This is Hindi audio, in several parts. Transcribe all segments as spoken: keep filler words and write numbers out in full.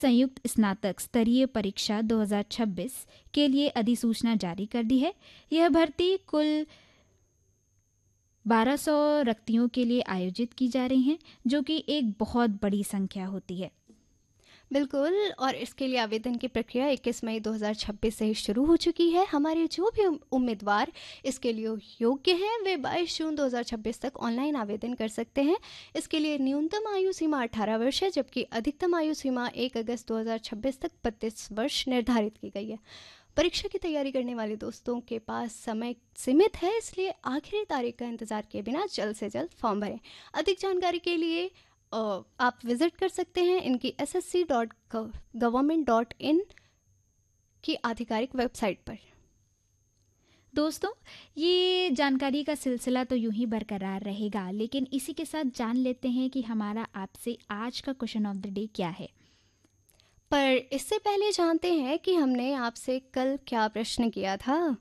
संयुक्त स्नातक स्तरीय परीक्षा दो हज़ार छब्बीस के लिए अधिसूचना जारी कर दी है। यह भर्ती कुल बारह सौ रिक्तियों के लिए आयोजित की जा रही हैं, जो कि एक बहुत बड़ी संख्या होती है। बिल्कुल, और इसके लिए आवेदन की प्रक्रिया इक्कीस मई दो हज़ार छब्बीस से ही शुरू हो चुकी है। हमारे जो भी उम्मीदवार इसके लिए योग्य हैं वे बाईस जून दो हज़ार छब्बीस तक ऑनलाइन आवेदन कर सकते हैं। इसके लिए न्यूनतम आयु सीमा अठारह वर्ष है, जबकि अधिकतम आयु सीमा एक अगस्त दो हज़ार छब्बीस तक बत्तीस वर्ष निर्धारित की गई है। परीक्षा की तैयारी करने वाले दोस्तों के पास समय सीमित है, इसलिए आखिरी तारीख का इंतज़ार किए बिना जल्द से जल्द फॉर्म भरें। अधिक जानकारी के लिए आप विज़िट कर सकते हैं इनकी S S C dot government dot in की आधिकारिक वेबसाइट पर। दोस्तों, ये जानकारी का सिलसिला तो यूं ही बरकरार रहेगा, लेकिन इसी के साथ जान लेते हैं कि हमारा आपसे आज का क्वेश्चन ऑफ द डे क्या है। पर इससे पहले जानते हैं कि हमने आपसे कल क्या प्रश्न किया था।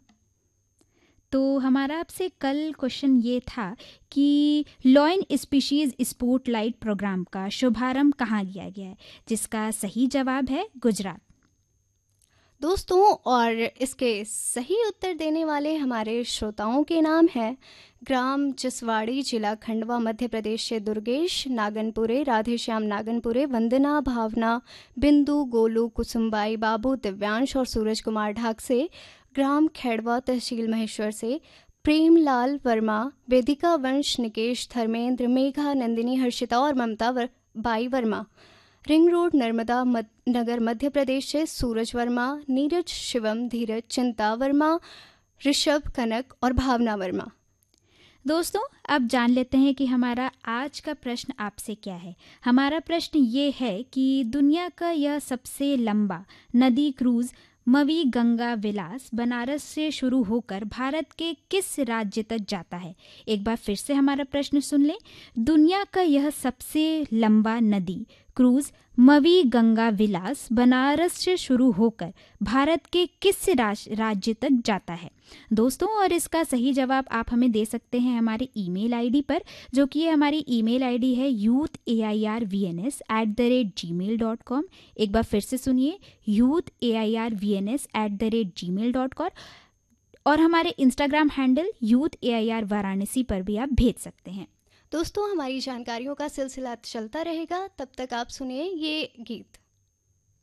तो हमारा आपसे कल क्वेश्चन ये था कि लॉइन स्पीशीज स्पॉटलाइट प्रोग्राम का शुभारंभ कहाँ किया गया है, जिसका सही जवाब है गुजरात। दोस्तों, और इसके सही उत्तर देने वाले हमारे श्रोताओं के नाम हैं ग्राम जसवाड़ी, जिला खंडवा, मध्य प्रदेश से दुर्गेश नागनपुरे, राधेश्याम नागनपुरे, वंदना, भावना, बिंदु, गोलू, कुसुमबाई, बाबू, दिव्यांश और सूरज कुमार ढाक से। ग्राम खेड़वा, तहसील महेश्वर से प्रेमलाल वर्मा, वेदिका वंश, निकेश, धर्मेंद्र, मेघा, नंदिनी, हर्षिता और ममता वर, by Verma. Ring road, Narmada मद, नगर, मध्य प्रदेश से सूरज वर्मा, नीरज, शिवम, धीरज, चिंता वर्मा, ऋषभ, कनक और भावना वर्मा। दोस्तों, अब जान लेते हैं कि हमारा आज का प्रश्न आपसे क्या है। हमारा प्रश्न ये है कि दुनिया का यह सबसे लंबा नदी क्रूज मवी गंगा विलास बनारस से शुरू होकर भारत के किस राज्य तक जाता है। एक बार फिर से हमारा प्रश्न सुन लें। दुनिया का यह सबसे लंबा नदी क्रूज मवी गंगा विलास बनारस से शुरू होकर भारत के किस राज्य तक जाता है। दोस्तों, और इसका सही जवाब आप हमें दे सकते हैं हमारे ईमेल आईडी पर, जो कि ये हमारी ईमेल आईडी है youth A I R V N S at the rate ji mail dot com. एक बार फिर से सुनिए, youth A I R V N S at the rate ji mail dot com. और हमारे Instagram handle youth A I R Varanasi पर भी आप भेज सकते हैं। दोस्तों, हमारी जानकारियों का सिलसिला चलता रहेगा, तब तक आप सुनिए ये गीत।